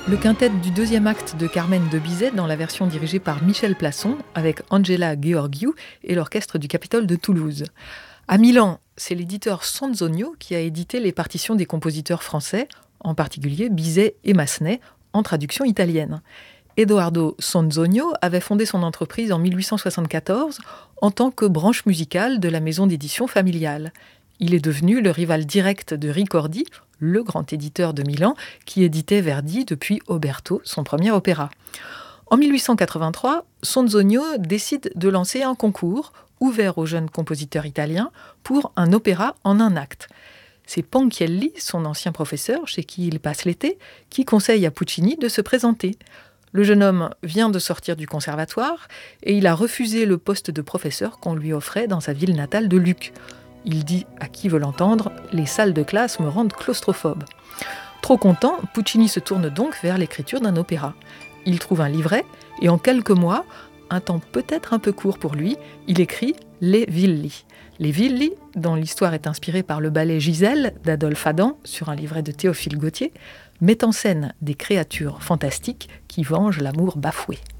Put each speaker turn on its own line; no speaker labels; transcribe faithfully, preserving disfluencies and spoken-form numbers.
Le quintet du deuxième acte de Carmen de Bizet dans la version dirigée par Michel Plasson avec Angela Gheorghiu et l'orchestre du Capitole de Toulouse. À Milan, c'est l'éditeur Sonzogno qui a édité les partitions des compositeurs français, en particulier Bizet et Massenet, en traduction italienne. Edoardo Sonzogno avait fondé son entreprise en mille huit cent soixante-quatorze en tant que branche musicale de la maison d'édition familiale. Il est devenu le rival direct de Ricordi, le grand éditeur de Milan, qui éditait Verdi depuis Oberto, son premier opéra. En mille huit cent quatre-vingt-trois, Sonzogno décide de lancer un concours ouvert aux jeunes compositeurs italiens pour un opéra en un acte. C'est Ponchielli, son ancien professeur, chez qui il passe l'été, qui conseille à Puccini de se présenter. Le jeune homme vient de sortir du conservatoire et il a refusé le poste de professeur qu'on lui offrait dans sa ville natale de Lucques. Il dit à qui veut l'entendre « Les salles de classe me rendent claustrophobe ». Trop content, Puccini se tourne donc vers l'écriture d'un opéra. Il trouve un livret et en quelques mois, un temps peut-être un peu court pour lui, il écrit « Les Villi ». Les Villi, dont l'histoire est inspirée par le ballet Giselle d'Adolphe Adam sur un livret de Théophile Gautier, met en scène des créatures fantastiques qui vengent l'amour bafoué.